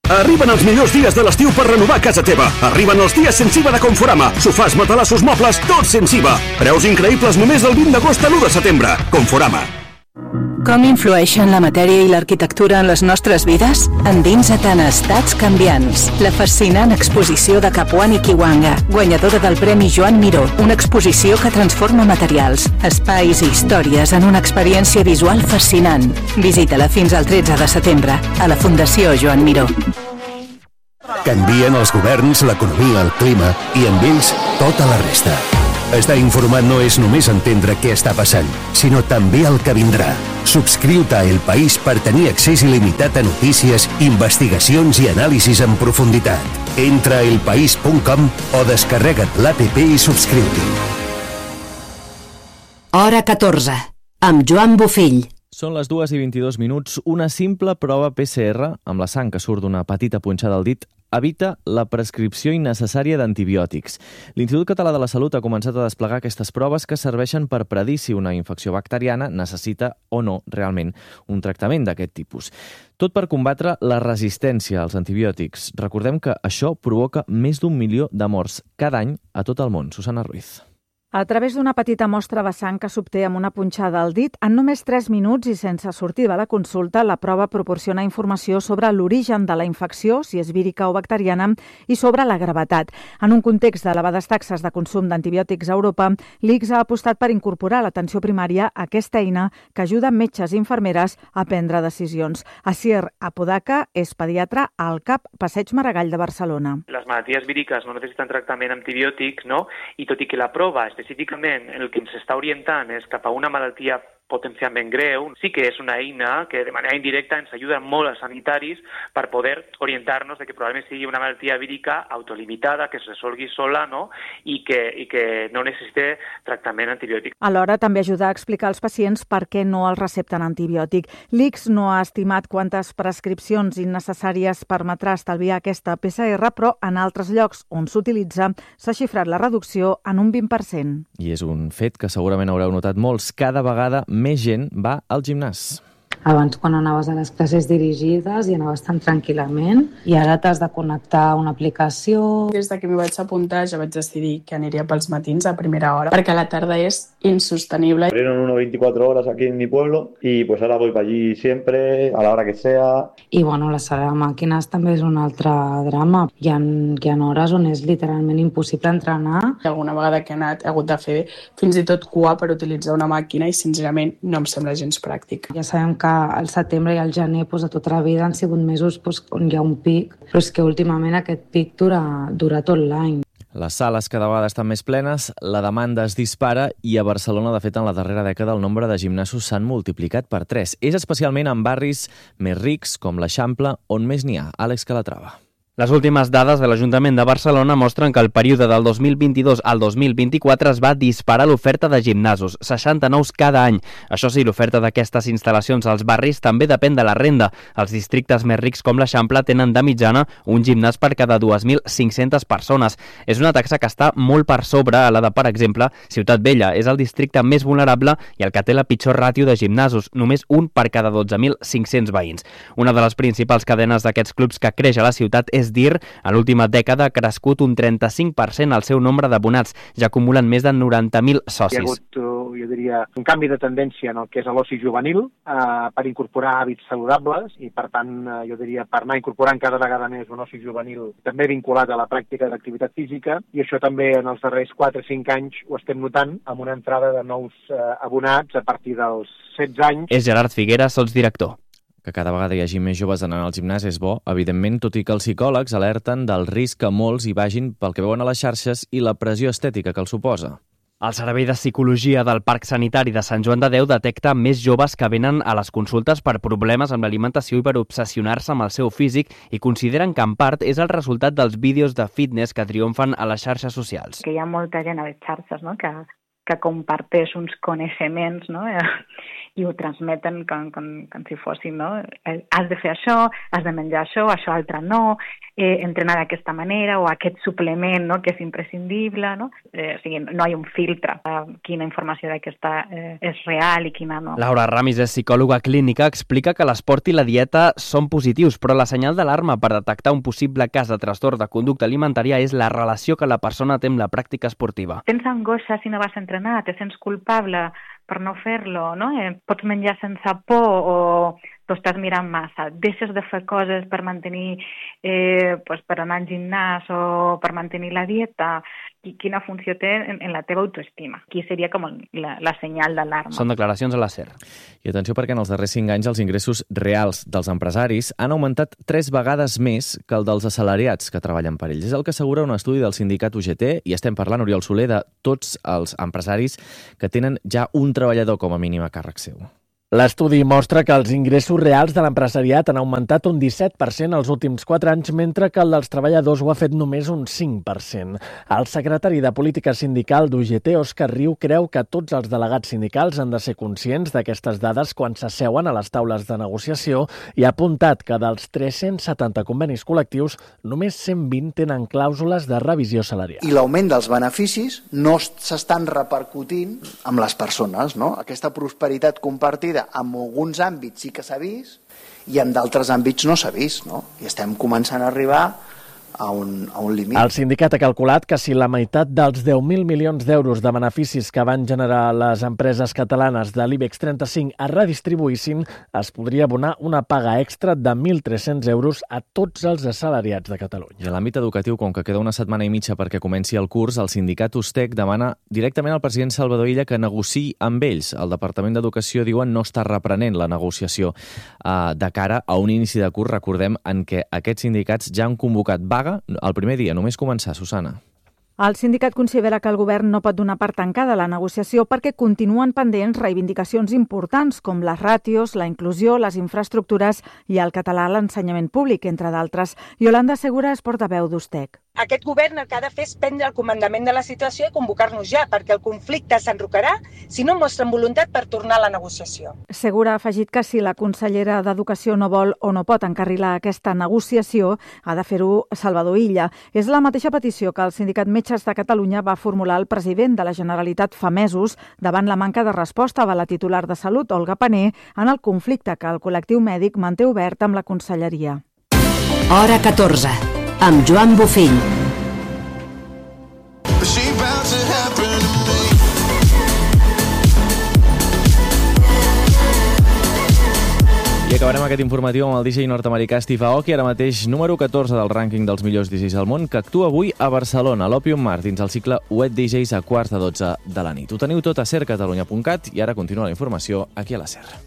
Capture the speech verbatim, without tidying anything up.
Arriben els millors dies de l'estiu per renovar casa teva. Arriben els dies sense I V A de Conforama. Sofàs, matalassos, mobles, tots sense I V A. Preus increïbles només del vint d'agost a l'u de setembre. Conforama. Com influeixen la matèria i l'arquitectura en les nostres vides? Endinsa't en Estats canviants, la fascinant exposició de Capuani Kiwanga, guanyadora del Premi Joan Miró, una exposició que transforma materials, espais i històries en una experiència visual fascinant. Visita-la fins al tretze de setembre a la Fundació Joan Miró. Canvien els governs, l'economia, el clima i amb ells tota la resta. Estar informat no és només entendre què està passant, sinó també el que vindrà. Subscriu-te a El País per tenir accés il·limitat a notícies, investigacions i anàlisis en profunditat. Entra a elpaís punt com o descarrega't l'app i subscriu-t'hi. Hora catorze, amb Joan Bofill. Són les dues i vint-i-dos minuts. Una simple prova P C R, amb la sang que surt d'una petita punxada al dit, evita la prescripció innecessària d'antibiòtics. L'Institut Català de la Salut ha començat a desplegar aquestes proves que serveixen per predir si una infecció bacteriana necessita o no realment un tractament d'aquest tipus. Tot per combatre la resistència als antibiòtics. Recordem que això provoca més d'un milió de morts cada any a tot el món. Susana Ruiz. A través d'una petita mostra de sang que s'obté amb una punxada al dit, en només tres minuts i sense sortir de la consulta, la prova proporciona informació sobre l'origen de la infecció, si és vírica o bacteriana, i sobre la gravetat. En un context d'elevades taxes de consum d'antibiòtics a Europa, l'I C S ha apostat per incorporar a l'atenció primària aquesta eina que ajuda metges i infermeres a prendre decisions. Asier Apodaca és pediatre al C A P Passeig Maragall de Barcelona. Les malalties víriques no necessiten tractament antibiòtic, no? I tot i que la prova específicament el que ens està orientant és cap a una malaltia potencialment greu, sí que és una eina que de manera indirecta ens ajuda molt als sanitaris per poder orientar-nos de que probablement sigui una malaltia vírica autolimitada, que es resolgui sola, no? I que, i que no necessite tractament antibiòtic. Alhora també ajuda a explicar als pacients per què no els recepten antibiòtic. L'I C S no ha estimat quantes prescripcions innecessàries permetrà estalviar aquesta P C R, però en altres llocs on s'utilitza s'ha xifrat la reducció en un vint per cent. I és un fet que segurament haureu notat molts. Cada vegada més gent va al gimnàs. Abans, quan anaves a les classes dirigides i anaves tan tranquil·lament, i ara t'has de connectar a una aplicació. Des de que m'hi vaig apuntar ja vaig decidir que aniria pels matins a primera hora, perquè a la tarda és insostenible. Abrieron uno veinticuatro horas aquí en mi pueblo y pues ahora voy para allí siempre, a la hora que sea. I bueno, la sala de màquines també és un altre drama. Hi ha, hi ha hores on és literalment impossible entrenar. Alguna vegada que he anat he hagut de fer fins i tot cua per utilitzar una màquina i sincerament no em sembla gens pràctic. Ja sabem que al setembre i al gener doncs, de tota la vida han sigut mesos doncs, on hi ha un pic, però és que últimament aquest pic dura, dura tot l'any. Les sales cada vegada estan més plenes, la demanda es dispara i a Barcelona, de fet, en la darrera dècada el nombre de gimnasos s'han multiplicat per tres. És especialment en barris més rics, com l'Eixample, on més n'hi ha. Àlex Calatrava. Les últimes dades de l'Ajuntament de Barcelona mostren que el període del dos mil vint-i-dos al dos mil vint-i-quatre es va disparar l'oferta de gimnasos, seixanta nous cada any. Això sí, l'oferta d'aquestes instal·lacions als barris també depèn de la renda. Els districtes més rics com l'Eixample tenen de mitjana un gimnàs per cada dos mil cinc-centes persones. És una taxa que està molt per sobre a la de, per exemple, Ciutat Vella. És el districte més vulnerable i el que té la pitjor ràtio de gimnasos, només un per cada dotze mil cinc-cents veïns. Una de les principals cadenes d'aquests clubs que creix a la ciutat és D I R. A l'última dècada ha crescut un trenta-cinc per cent el seu nombre d'abonats. Ja acumulen més de noranta mil socis. Hi ha hagut, jo diria, un canvi de tendència en el que és l'oci juvenil eh, per incorporar hàbits saludables i, per tant, eh, jo diria, per anar incorporant cada vegada més un oci juvenil també vinculat a la pràctica d'activitat física, i això també en els darrers quatre o cinc anys ho estem notant amb una entrada de nous eh, abonats a partir dels setze anys. És Gerard Figuera, sotsdirector. Que cada vegada hi hagi més joves anant al gimnàs és bo, evidentment, tot i que els psicòlegs alerten del risc que molts hi vagin pel que veuen a les xarxes i la pressió estètica que els suposa. El Servei de Psicologia del Parc Sanitari de Sant Joan de Déu detecta més joves que venen a les consultes per problemes amb l'alimentació i per obsessionar-se amb el seu físic i consideren que en part és el resultat dels vídeos de fitness que triomfen a les xarxes socials. Que hi ha molta gent a les xarxes, no?, que que comparteix uns coneixements, no? I ho transmeten com, com, com si fossin, no? Has de fer això, has de menjar això, això altre no, eh, entrenar d'aquesta manera o aquest suplement, no? Que és imprescindible, no? Eh, o sigui, no hi ha un filtre eh, quina informació d'aquesta eh, és real i quina no. Laura Ramis és psicòloga clínica, explica que l'esport i la dieta són positius, però la senyal d'alarma per detectar un possible cas de trastorn de conducta alimentària és la relació que la persona té amb la pràctica esportiva. Tens angoixa si no vas a entrenar, te sents culpable per no fer-lo, no? Eh, pots menjar sense por o t'ho estàs mirant massa. Deixes de fer coses per mantenir, eh, pues per anar al gimnàs o per mantenir la dieta. I quina funció té en, en la teva autoestima. Aquí seria com la, la senyal d'alarma. Són declaracions a la SER. I atenció perquè en els darrers cinc anys els ingressos reals dels empresaris han augmentat tres vegades més que el dels assalariats que treballen per ells. És el que assegura un estudi del sindicat U G T i estem parlant, Oriol Soler, de tots els empresaris que tenen ja un treballador com a mínim a càrrec seu. L'estudi mostra que els ingressos reals de l'empresariat han augmentat un disset per cent els últims quatre anys, mentre que el dels treballadors ho ha fet només un cinc per cent. El secretari de Política Sindical d'U G T, Òscar Riu, creu que tots els delegats sindicals han de ser conscients d'aquestes dades quan s'asseuen a les taules de negociació i ha apuntat que dels tres-cents setanta convenis col·lectius, només cent vint tenen clàusules de revisió salarial. I l'augment dels beneficis no s'estan repercutint amb les persones, no? Aquesta prosperitat compartida en alguns àmbits sí que s'ha vist i en d'altres àmbits no s'ha vist, no? I estem començant a arribar a un, a un límit. El sindicat ha calculat que si la meitat dels deu mil milions d'euros de beneficis que van generar les empreses catalanes de l'IBEX trenta-cinc es redistribuïssin, es podria abonar una paga extra de mil tres-cents euros a tots els assalariats de Catalunya. I a l'àmbit educatiu, com que queda una setmana i mitja perquè comenci el curs, el sindicat USTEC demana directament al president Salvador Illa que negociï amb ells. El Departament d'Educació, diuen, no està reprenent la negociació eh, de cara a un inici de curs, recordem, en què aquests sindicats ja han convocat vaga el primer dia, només començar, Susana. El sindicat considera que el govern no pot donar per tancada la negociació perquè continuen pendents reivindicacions importants com les ràtios, la inclusió, les infraestructures i el català a l'ensenyament públic, entre d'altres. Yolanda Segura és portaveu d'USTEC. Aquest govern el que ha de fer és prendre el comandament de la situació i convocar-nos ja, perquè el conflicte s'enrocarà si no mostren voluntat per tornar a la negociació. Segura ha afegit que si la consellera d'Educació no vol o no pot encarrilar aquesta negociació, ha de fer-ho Salvador Illa. És la mateixa petició que el sindicat Metges de Catalunya va formular al president de la Generalitat fa mesos davant la manca de resposta de la titular de Salut, Olga Pané, en el conflicte que el col·lectiu mèdic manté obert amb la conselleria. Hora catorze, amb Joan Bofill. I acabarem aquest informatiu amb el D J nord-americà Steve Aoki, ara mateix número catorze del rànquing dels millors D Js al món, que actua avui a Barcelona, a l'Opium Mar, dins el cicle Wet D Js a quarts de dotze de la nit. Ho teniu tot a ser catalunya punt cat i ara continua la informació aquí a la SER.